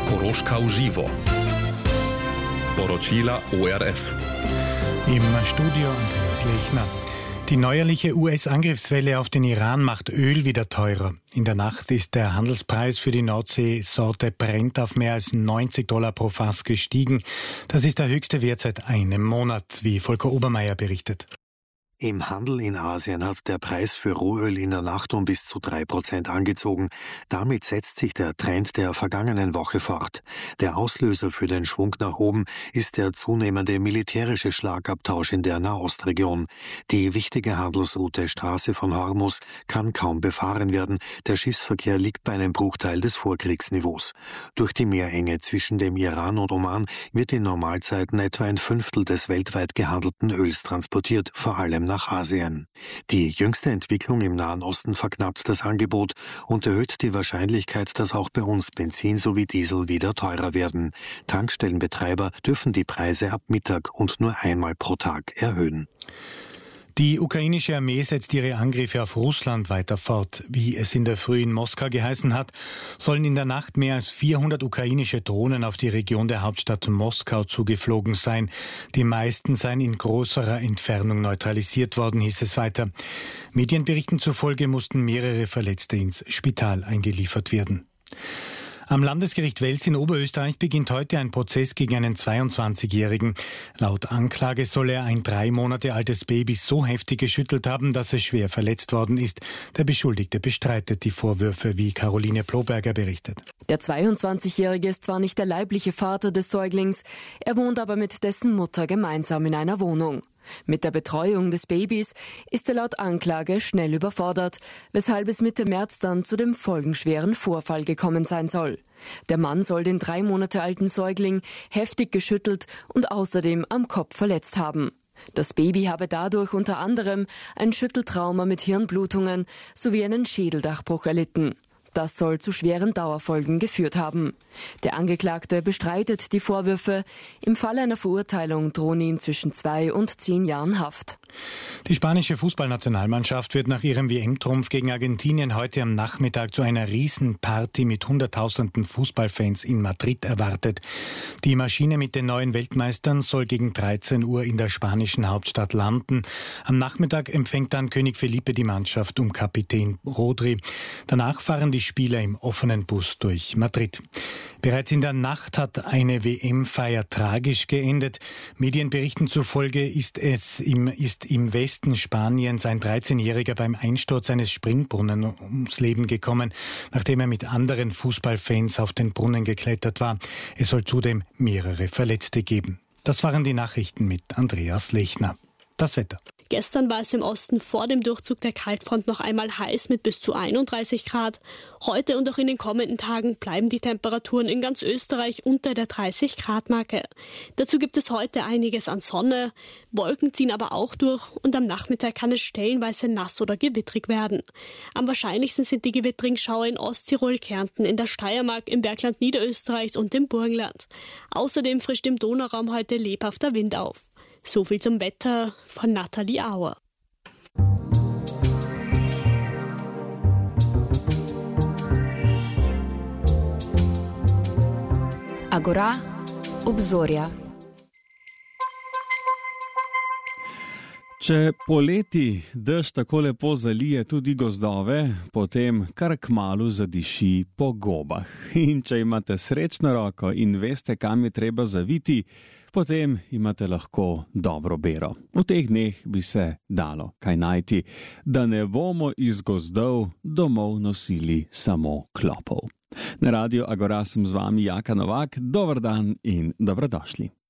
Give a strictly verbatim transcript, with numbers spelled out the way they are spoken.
Koroška v živo. Poročila O R F. Im Studio Andreas Lechner. Die neuerliche U S-Angriffswelle auf den Iran macht Öl wieder teurer. In der Nacht ist der Handelspreis für die Nordsee-Sorte Brent auf mehr als neunzig Dollar pro Fass gestiegen. Das ist der höchste Wert seit einem Monat, wie Volker Obermeier berichtet. Im Handel in Asien hat der Preis für Rohöl in der Nacht um bis zu drei Prozent angezogen. Damit setzt sich der Trend der vergangenen Woche fort. Der Auslöser für den Schwung nach oben ist der zunehmende militärische Schlagabtausch in der Nahostregion. Die wichtige Handelsroute Straße von Hormuz kann kaum befahren werden. Der Schiffsverkehr liegt bei einem Bruchteil des Vorkriegsniveaus. Durch die Meerenge zwischen dem Iran und Oman wird in Normalzeiten etwa ein Fünftel des weltweit gehandelten Öls transportiert, vor allem nach Asien. Die jüngste Entwicklung im Nahen Osten verknappt das Angebot und erhöht die Wahrscheinlichkeit, dass auch bei uns Benzin sowie Diesel wieder teurer werden. Tankstellenbetreiber dürfen die Preise ab Mittag und nur einmal pro Tag erhöhen. Die ukrainische Armee setzt ihre Angriffe auf Russland weiter fort. Wie es in der Früh in Moskau geheißen hat, sollen in der Nacht mehr als vierhundert ukrainische Drohnen auf die Region der Hauptstadt Moskau zugeflogen sein. Die meisten seien in größerer Entfernung neutralisiert worden, hieß es weiter. Medienberichten zufolge mussten mehrere Verletzte ins Spital eingeliefert werden. Am Landesgericht Wels in Oberösterreich beginnt heute ein Prozess gegen einen zweiundzwanzigjährigen. Laut Anklage soll er ein drei Monate altes Baby so heftig geschüttelt haben, dass es schwer verletzt worden ist. Der Beschuldigte bestreitet die Vorwürfe, wie Caroline Ploberger berichtet. Der zweiundzwanzigjährige ist zwar nicht der leibliche Vater des Säuglings, er wohnt aber mit dessen Mutter gemeinsam in einer Wohnung. Mit der Betreuung des Babys ist er laut Anklage schnell überfordert, weshalb es Mitte März dann zu dem folgenschweren Vorfall gekommen sein soll. Der Mann soll den drei Monate alten Säugling heftig geschüttelt und außerdem am Kopf verletzt haben. Das Baby habe dadurch unter anderem ein Schütteltrauma mit Hirnblutungen sowie einen Schädeldachbruch erlitten. Das soll zu schweren Dauerfolgen geführt haben. Der Angeklagte bestreitet die Vorwürfe. Im Fall einer Verurteilung drohen ihm zwischen zwei und zehn Jahren Haft. Die spanische Fußballnationalmannschaft wird nach ihrem W M-Trumpf gegen Argentinien heute am Nachmittag zu einer Riesenparty mit hunderttausenden Fußballfans in Madrid erwartet. Die Maschine mit den neuen Weltmeistern soll gegen dreizehn Uhr in der spanischen Hauptstadt landen. Am Nachmittag empfängt dann König Felipe die Mannschaft um Kapitän Rodri. Danach fahren die Spieler im offenen Bus durch Madrid. Bereits in der Nacht hat eine W M-Feier tragisch geendet. Medienberichten zufolge ist es im, ist im Westen Spaniens ein dreizehnjähriger beim Einsturz eines Springbrunnen ums Leben gekommen, nachdem er mit anderen Fußballfans auf den Brunnen geklettert war. Es soll zudem mehrere Verletzte geben. Das waren die Nachrichten mit Andreas Lechner. Das Wetter. Gestern war es im Osten vor dem Durchzug der Kaltfront noch einmal heiß mit bis zu einunddreißig Grad. Heute und auch in den kommenden Tagen bleiben die Temperaturen in ganz Österreich unter der dreißig Grad Marke. Dazu gibt es heute einiges an Sonne. Wolken ziehen aber auch durch und am Nachmittag kann es stellenweise nass oder gewittrig werden. Am wahrscheinlichsten sind die gewittrigen Schauer in Osttirol, Kärnten, in der Steiermark, im Bergland Niederösterreichs und im Burgenland. Außerdem frischt im Donauraum heute lebhafter Wind auf. So viel zum Wetter von Nathalie Auer. Agora, obzorja. Če poleti dež tako lepo zalije tudi gozdove, potem kar kmalu zadiši po gobah. In če imate srečno roko in veste, kam je treba zaviti, potem imate lahko dobro bero. V teh dneh bi se dalo kaj najti, da ne bomo iz gozdov domov nosili samo klopov. Na Radiu Agora sem z vami Jaka Novak. Dober dan in dobrodošli.